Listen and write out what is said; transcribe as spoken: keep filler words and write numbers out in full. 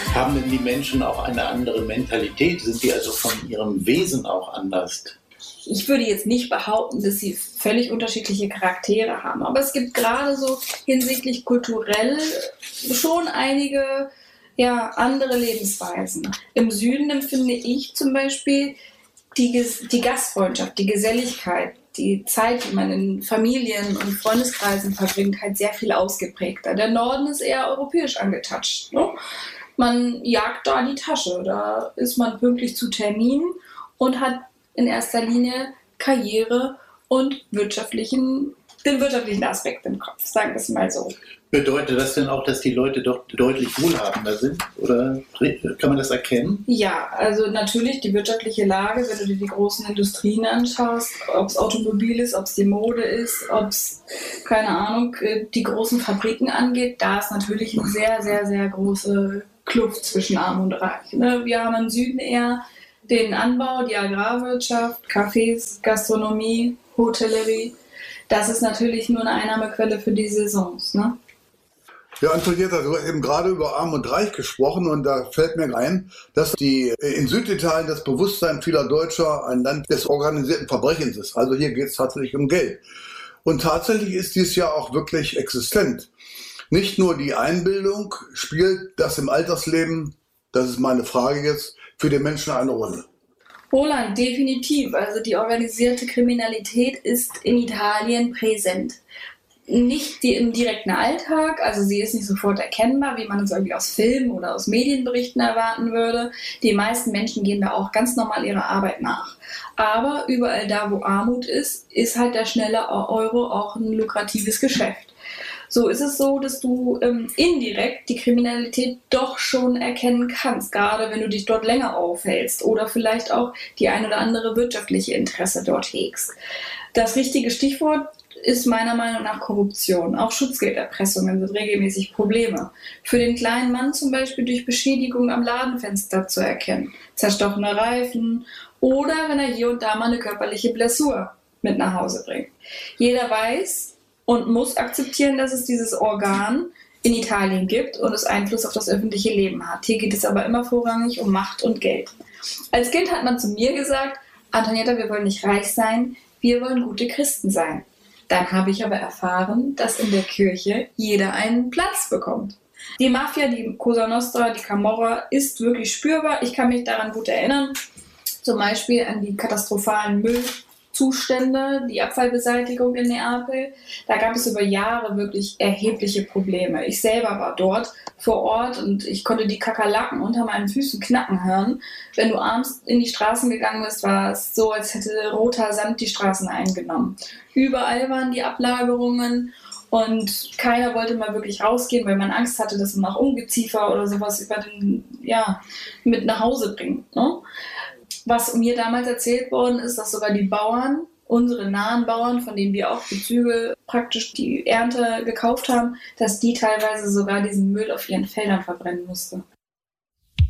Haben denn die Menschen auch eine andere Mentalität? Sind die also von ihrem Wesen auch anders? Ich würde jetzt nicht behaupten, dass sie völlig unterschiedliche Charaktere haben, aber es gibt gerade so hinsichtlich kulturell schon einige ja, andere Lebensweisen. Im Süden empfinde ich zum Beispiel die, die Gastfreundschaft, die Geselligkeit, die Zeit, die man in Familien und Freundeskreisen verbringt, halt sehr viel ausgeprägter. Der Norden ist eher europäisch angetatscht. Ne? Man jagt da die Tasche, da ist man pünktlich zu Terminen und hat in erster Linie Karriere und wirtschaftlichen, den wirtschaftlichen Aspekt im Kopf, sagen wir es mal so. Bedeutet das denn auch, dass die Leute doch deutlich wohlhabender sind? Oder kann man das erkennen? Ja, also natürlich die wirtschaftliche Lage, wenn du dir die großen Industrien anschaust, ob es Automobil ist, ob es die Mode ist, ob es, keine Ahnung, die großen Fabriken angeht, da ist natürlich eine sehr, sehr, sehr große Kluft zwischen Arm und Reich. Wir haben im Süden eher den Anbau, die Agrarwirtschaft, Cafés, Gastronomie, Hotellerie. Das ist natürlich nur eine Einnahmequelle für die Saisons. Ne? Ja, Antonietta, du hast eben gerade über Arm und Reich gesprochen und da fällt mir ein, dass die in Süditalien das Bewusstsein vieler Deutscher ein Land des organisierten Verbrechens ist. Also hier geht es tatsächlich um Geld. Und tatsächlich ist dies ja auch wirklich existent. Nicht nur die Einbildung spielt das im Altersleben, das ist meine Frage jetzt, für die Menschen eine Rolle. Roland, definitiv. Also die organisierte Kriminalität ist in Italien präsent. Nicht die im direkten Alltag, also sie ist nicht sofort erkennbar, wie man es irgendwie aus Filmen oder aus Medienberichten erwarten würde. Die meisten Menschen gehen da auch ganz normal ihrer Arbeit nach. Aber überall da, wo Armut ist, ist halt der schnelle Euro auch ein lukratives Geschäft. So ist es so, dass du ähm, indirekt die Kriminalität doch schon erkennen kannst, gerade wenn du dich dort länger aufhältst oder vielleicht auch die ein oder andere wirtschaftliche Interesse dort hegst. Das richtige Stichwort ist meiner Meinung nach Korruption. Auch Schutzgelderpressungen sind regelmäßig Probleme. Für den kleinen Mann zum Beispiel durch Beschädigung am Ladenfenster zu erkennen, zerstochene Reifen oder wenn er hier und da mal eine körperliche Blessur mit nach Hause bringt. Jeder weiß und muss akzeptieren, dass es dieses Organ in Italien gibt und es Einfluss auf das öffentliche Leben hat. Hier geht es aber immer vorrangig um Macht und Geld. Als Kind hat man zu mir gesagt, Antonietta, wir wollen nicht reich sein, wir wollen gute Christen sein. Dann habe ich aber erfahren, dass in der Kirche jeder einen Platz bekommt. Die Mafia, die Cosa Nostra, die Camorra ist wirklich spürbar. Ich kann mich daran gut erinnern, zum Beispiel an die katastrophalen Müllzustände, die Abfallbeseitigung in Neapel. Da gab es über Jahre wirklich erhebliche Probleme. Ich selber war dort vor Ort und ich konnte die Kakerlaken unter meinen Füßen knacken hören. Wenn du abends in die Straßen gegangen bist, war es so, als hätte roter Sand die Straßen eingenommen. Überall waren die Ablagerungen und keiner wollte mal wirklich rausgehen, weil man Angst hatte, dass man auch Ungeziefer oder sowas über den, ja, mit nach Hause bringt. Ne? Was mir damals erzählt worden ist, dass sogar die Bauern, unsere nahen Bauern, von denen wir auch Bezüge praktisch die Ernte gekauft haben, dass die teilweise sogar diesen Müll auf ihren Feldern verbrennen mussten.